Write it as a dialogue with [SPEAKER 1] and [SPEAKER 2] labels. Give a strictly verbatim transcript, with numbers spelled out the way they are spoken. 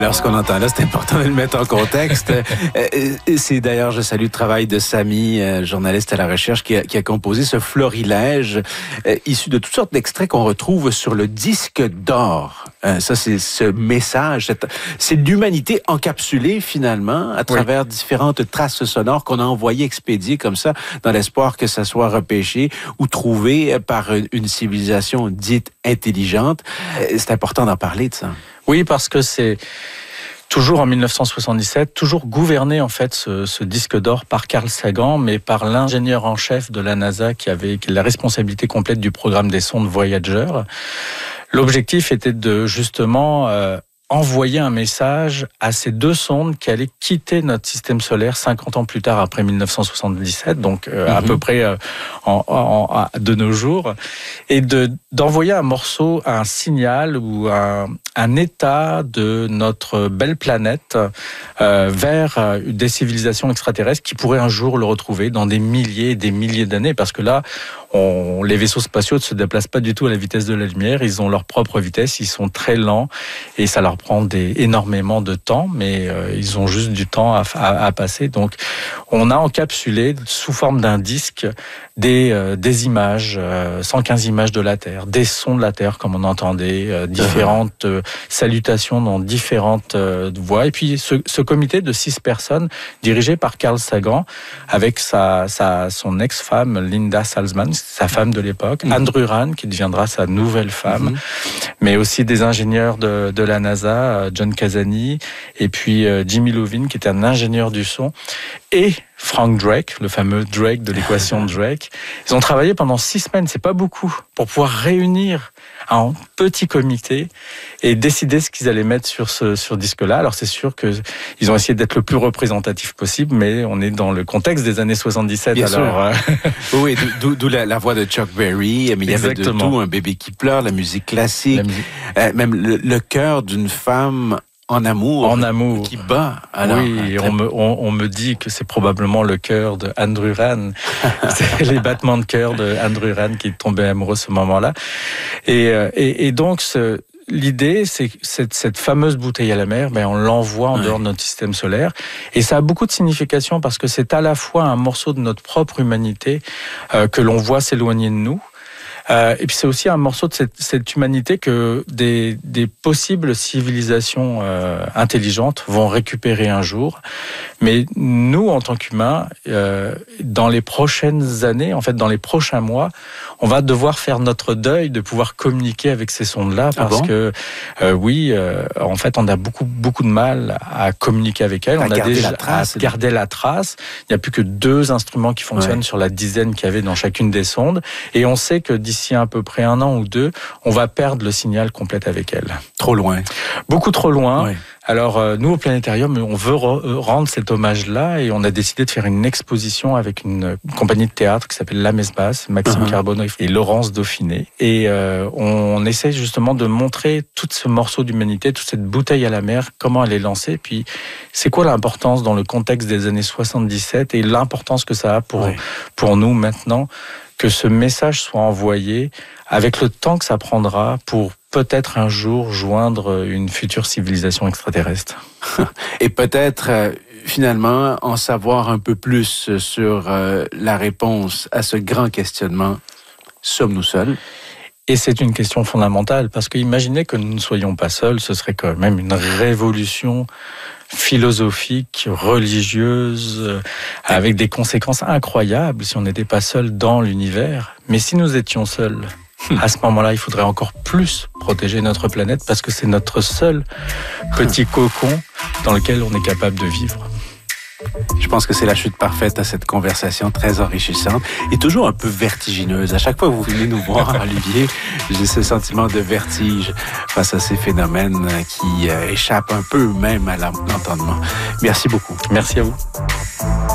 [SPEAKER 1] Alors, ce qu'on entend là, c'est important de le mettre en contexte. C'est d'ailleurs, je salue le travail de Samy, journaliste à la recherche, qui a, qui a composé ce florilège euh, issu de toutes sortes d'extraits qu'on retrouve sur le disque d'or. Euh, ça, c'est ce message, cette, c'est l'humanité encapsulée, finalement, à travers oui. différentes traces sonores qu'on a envoyées expédier comme ça, dans l'espoir que ça soit repêché ou trouvé par une civilisation dite intelligente. C'est important d'en parler de ça.
[SPEAKER 2] Oui, parce que c'est toujours en dix-neuf cent soixante-dix-sept, toujours gouverné en fait ce, ce disque d'or par Carl Sagan, mais par l'ingénieur en chef de la NASA qui avait la responsabilité complète du programme des sondes Voyager. L'objectif était de justement euh, envoyer un message à ces deux sondes qui allaient quitter notre système solaire cinquante ans plus tard après dix-neuf cent soixante-dix-sept, donc euh, mm-hmm. à peu près euh, en, en, en, de nos jours, et de d'envoyer un morceau, un signal ou un, un état de notre belle planète euh, vers euh, des civilisations extraterrestres qui pourraient un jour le retrouver dans des milliers et des milliers d'années, parce que là, on, les vaisseaux spatiaux ne se déplacent pas du tout à la vitesse de la lumière, ils ont leur propre vitesse, ils sont très lents et ça leur prend des, énormément de temps, mais euh, ils ont juste du temps à, à, à passer. Donc, on a encapsulé sous forme d'un disque des, euh, des images, euh, cent quinze images de la Terre, des sons de la Terre, comme on entendait, euh, différentes euh, salutations dans différentes euh, voix. Et puis, ce, ce comité de six personnes, dirigé par Carl Sagan, avec sa, sa, son ex-femme, Linda Salzman, sa femme de l'époque, mmh. Andrew Rand, qui deviendra sa nouvelle femme, mmh. mais aussi des ingénieurs de, de la NASA, John Casani, et puis euh, Jimmy Iovine, qui était un ingénieur du son, et Frank Drake, le fameux Drake de l'équation de Drake. Ils ont travaillé pendant six semaines, c'est pas beaucoup, pour pouvoir réunir un petit comité et décider ce qu'ils allaient mettre sur ce sur disque-là. Alors c'est sûr que ils ont essayé d'être le plus représentatif possible, mais on est dans le contexte des années soixante-dix-sept.
[SPEAKER 1] Bien
[SPEAKER 2] alors
[SPEAKER 1] sûr. Oui, d'où, d'où la, la voix de Chuck Berry, mais il y avait de tout, un bébé qui pleure, la musique classique, la musique. Euh, même le, le cœur d'une femme en amour,
[SPEAKER 2] en amour,
[SPEAKER 1] qui bat. Alors,
[SPEAKER 2] oui, on me, on, on me dit que c'est probablement le cœur de Andrew Rand. C'est les battements de cœur de Andrew Rand qui tombait amoureux ce moment-là. Et, et, et donc, ce, l'idée, c'est que cette, cette fameuse bouteille à la mer, ben, on l'envoie en ouais. dehors de notre système solaire. Et ça a beaucoup de signification parce que c'est à la fois un morceau de notre propre humanité euh, que l'on voit s'éloigner de nous. Euh, et puis c'est aussi un morceau de cette, cette humanité que des, des possibles civilisations euh, intelligentes vont récupérer un jour. Mais nous, en tant qu'humains, euh, dans les prochaines années, en fait, dans les prochains mois, on va devoir faire notre deuil de pouvoir communiquer avec ces sondes-là, parce ah bon que euh, oui, euh, en fait, on a beaucoup beaucoup de mal à communiquer avec elles.
[SPEAKER 1] À
[SPEAKER 2] on a
[SPEAKER 1] garder
[SPEAKER 2] déjà
[SPEAKER 1] la trace,
[SPEAKER 2] à garder la trace. Il n'y a plus que deux instruments qui fonctionnent ouais. sur la dizaine qu'il y avait dans chacune des sondes, et on sait que d'ici à peu près un an ou deux, on va perdre le signal complet avec elles.
[SPEAKER 1] Trop loin.
[SPEAKER 2] Beaucoup trop loin.
[SPEAKER 1] Oui.
[SPEAKER 2] Alors, euh, nous, au Planétarium, on veut re- rendre cet hommage-là, et on a décidé de faire une exposition avec une, une compagnie de théâtre qui s'appelle La Messe Basse, Maxime uh-huh. Carbonneau et Laurence Dauphiné. Et euh, on essaie justement de montrer tout ce morceau d'humanité, toute cette bouteille à la mer, comment elle est lancée, puis c'est quoi l'importance dans le contexte des années soixante-dix-sept et l'importance que ça a pour, oui. pour nous maintenant, que ce message soit envoyé avec le temps que ça prendra pour peut-être un jour joindre une future civilisation extraterrestre.
[SPEAKER 1] Et peut-être euh, finalement en savoir un peu plus sur euh, la réponse à ce grand questionnement. Sommes-nous seuls ?
[SPEAKER 2] Et c'est une question fondamentale, parce que imaginez que nous ne soyons pas seuls, ce serait quand même une révolution philosophique, religieuse, avec des conséquences incroyables si on n'était pas seul dans l'univers. Mais si nous étions seuls, à ce moment-là, il faudrait encore plus protéger notre planète, parce que c'est notre seul petit cocon dans lequel on est capable de vivre.
[SPEAKER 1] Je pense que c'est la chute parfaite à cette conversation très enrichissante et toujours un peu vertigineuse. À chaque fois que vous venez nous voir, Olivier, j'ai ce sentiment de vertige face à ces phénomènes qui échappent un peu même à l'entendement. Merci beaucoup.
[SPEAKER 2] Merci à vous.